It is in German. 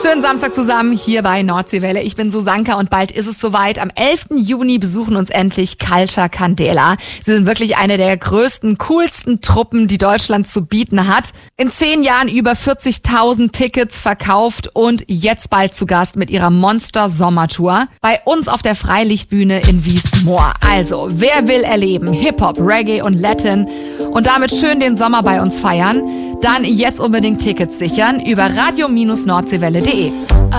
Schönen Samstag zusammen hier bei Nordseewelle. Ich bin Susanka und bald ist es soweit. Am 11. Juni besuchen uns endlich Culture Candela. Sie sind wirklich eine der größten, coolsten Truppen, die Deutschland zu bieten hat. In 10 Jahren über 40.000 Tickets verkauft und jetzt bald zu Gast mit ihrer Monster-Sommertour bei uns auf der Freilichtbühne in Wiesmoor. Also, wer will erleben Hip-Hop, Reggae und Latin und damit schön den Sommer bei uns feiern, dann jetzt unbedingt Tickets sichern über radio-nordseewelle.de.